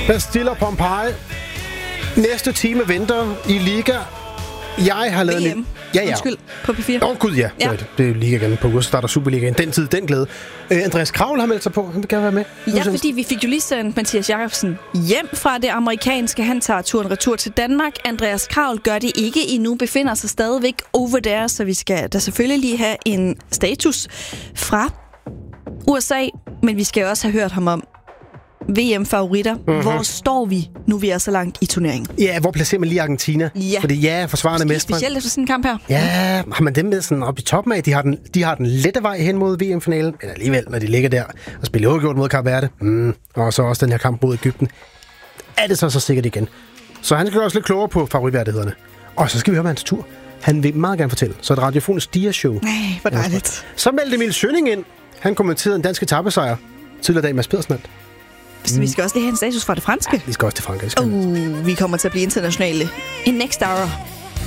Bastille og Pompeji. Næste time venter i Liga. Jeg har lavet VM. Undskyld, på P4. Gud, ja. Det er jo Liga igen på uge, så starter Superligaen. Den tid, den glæde. Andreas Kravl har meldt sig på. Han vil gerne være med. Ja, fordi vi fik jo lige sendt Mathias Jakobsen hjem fra det amerikanske. Han tager turen retur til Danmark. Andreas Kravl gør det ikke endnu, befinder sig stadigvæk over there, så vi skal da selvfølgelig lige have en status fra USA, men vi skal også have hørt ham om VM-favoritter. Mm-hmm. Hvor står vi, nu vi er så langt i turneringen? Ja, hvor placerer man lige Argentina? Ja. Fordi forsvarende mestre. Specielt efter sådan en kamp her. Ja, har man dem med sådan op i toppen af? De har den lette vej hen mod VM-finalen, men alligevel, når de ligger der og spiller uafgjort mod Cape Verde, og så også den her kamp mod Egypten, er det så sikkert igen. Så han skal også lidt klogere på favoritværdighederne. Og så skal vi høre med hans tur. Han vil meget gerne fortælle. Så et radiofonisk dia-show. Nej, hvor dejligt. Så meldte Emil Sønning ind. Han kommenterede en dansk etapesejr. Tidligere dag med Mads Pedersen. Så vi skal også lige have en status fra det franske. Vi skal også til Frankrig. Vi kommer til at blive internationale in next hour.